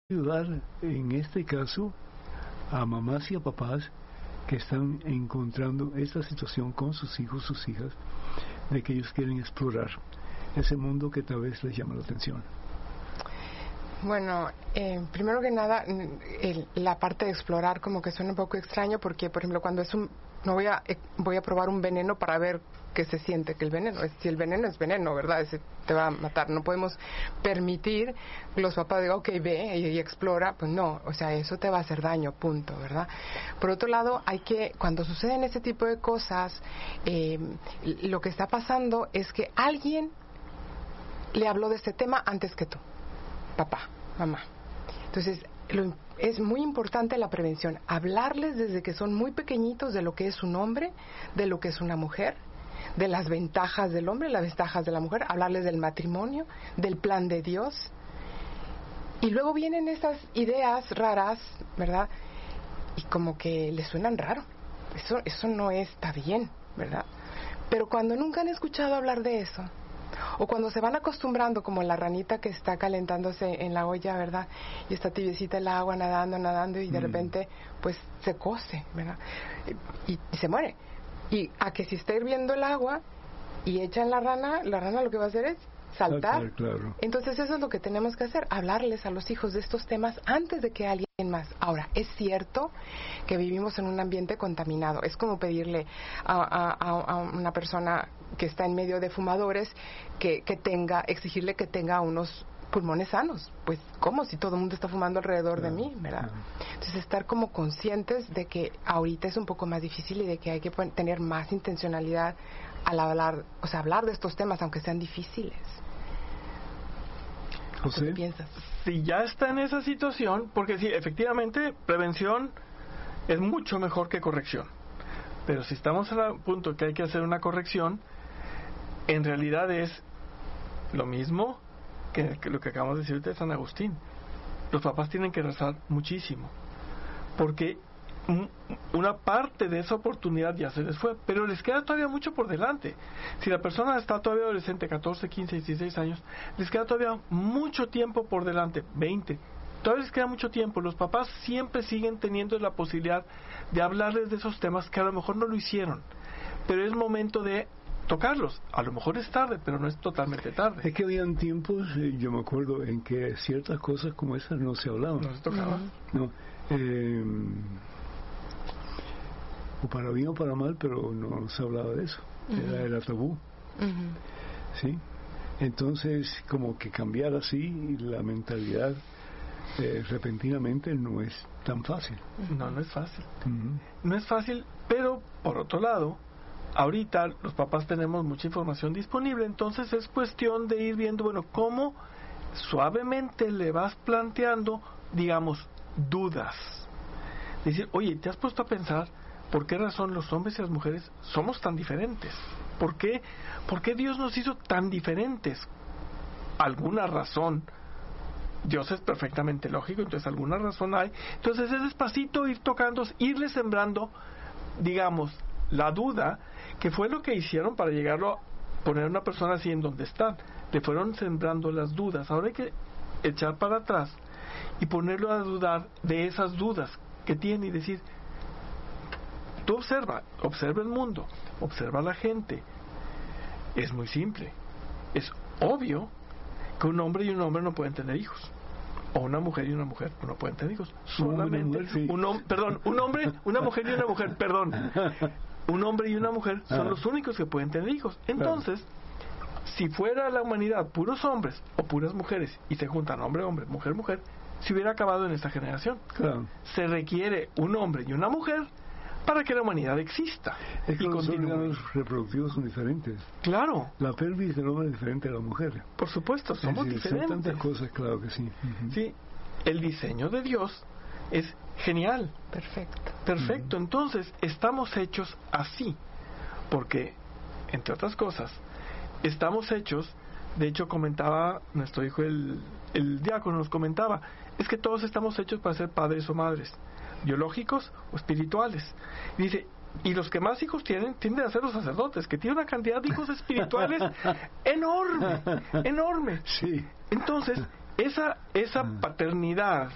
ayudar en este caso a mamás y a papás que están encontrando esta situación con sus hijos, sus hijas, de que ellos quieren explorar ese mundo que tal vez les llama la atención? Bueno, primero que nada, la parte de explorar como que suena un poco extraño porque, por ejemplo, cuando no voy a probar un veneno para ver qué se siente que el veneno. Si el veneno es veneno, ¿verdad? Ese te va a matar. No podemos permitir que los papás digan, ok, ve y explora. Pues no, o sea, eso te va a hacer daño, punto, ¿verdad? Por otro lado, cuando suceden ese tipo de cosas, lo que está pasando es que alguien le habló de este tema antes que tú. Papá, mamá. Entonces, es muy importante la prevención. Hablarles desde que son muy pequeñitos de lo que es un hombre, de lo que es una mujer, de las ventajas del hombre, las ventajas de la mujer, hablarles del matrimonio, del plan de Dios. Y luego vienen esas ideas raras, ¿verdad? Y como que les suenan raro. Eso no está bien, ¿verdad? Pero cuando nunca han escuchado hablar de eso, o cuando se van acostumbrando, como la ranita que está calentándose en la olla, ¿verdad? Y está tibiecita el agua, nadando, y de repente, pues, se cose, ¿verdad? Y se muere. Y a que si está hirviendo el agua y echan la rana lo que va a hacer es saltar. Claro. Entonces eso es lo que tenemos que hacer, hablarles a los hijos de estos temas antes de que alguien más. Ahora, es cierto que vivimos en un ambiente contaminado. Es como pedirle a una persona que está en medio de fumadores exigirle que tenga unos pulmones sanos. Pues, ¿cómo? Si todo el mundo está fumando alrededor de mí, ¿verdad? Entonces, estar como conscientes de que ahorita es un poco más difícil y de que hay que tener más intencionalidad al hablar de estos temas, aunque sean difíciles. José, ¿Qué piensas? Si ya está en esa situación, porque sí, efectivamente, prevención es mucho mejor que corrección. Pero si estamos al punto que hay que hacer una corrección, en realidad es lo mismo que lo que acabamos de decir de San Agustín. Los papás tienen que rezar muchísimo, porque una parte de esa oportunidad ya se les fue, pero les queda todavía mucho por delante. Si la persona está todavía adolescente, 14, 15, 16 años, les queda todavía mucho tiempo por delante, 20. Todavía les queda mucho tiempo. Los papás siempre siguen teniendo la posibilidad de hablarles de esos temas que a lo mejor no lo hicieron, pero es momento de tocarlos. A lo mejor es tarde, pero no es totalmente tarde. Es que habían tiempos, yo me acuerdo, en que ciertas cosas como esas no se hablaban. No se tocaban. No. O para bien o para mal, pero no se hablaba de eso. Era tabú. ¿Sí? Entonces, como que cambiar así la mentalidad repentinamente no es tan fácil. No es fácil. No es fácil, pero por otro lado, ahorita los papás tenemos mucha información disponible, entonces es cuestión de ir viendo, bueno, cómo suavemente le vas planteando, digamos, dudas. Decir, oye, ¿te has puesto a pensar por qué razón los hombres y las mujeres somos tan diferentes? ¿Por qué Dios nos hizo tan diferentes? ¿Alguna razón? Dios es perfectamente lógico, entonces alguna razón hay. Entonces es despacito ir tocando, irle sembrando, digamos, la duda, que fue lo que hicieron para llegarlo a poner a una persona así en donde están. Le fueron sembrando las dudas. Ahora hay que echar para atrás y ponerlo a dudar de esas dudas que tiene y decir, tú observa el mundo, observa a la gente. Es muy simple. Es obvio que un hombre y un hombre no pueden tener hijos. O una mujer y una mujer no pueden tener hijos. Solamente un hombre, una mujer y una mujer, un hombre y una mujer son los únicos que pueden tener hijos. Entonces, si fuera la humanidad puros hombres o puras mujeres y se juntan hombre, mujer, se hubiera acabado en esta generación. Se requiere un hombre y una mujer para que la humanidad exista. Es que los órganos reproductivos son diferentes. Claro. La pelvis del hombre es diferente a la mujer. Por supuesto, somos diferentes. Son tantas cosas, claro que sí. Sí, el diseño de Dios es genial. Perfecto. Entonces, estamos hechos así. Porque, entre otras cosas, estamos hechos, de hecho comentaba nuestro hijo, el diácono nos comentaba, es que todos estamos hechos para ser padres o madres, biológicos o espirituales. Dice, y los que más hijos tienden a ser los sacerdotes, que tienen una cantidad de hijos espirituales enorme. Sí. Entonces, esa paternidad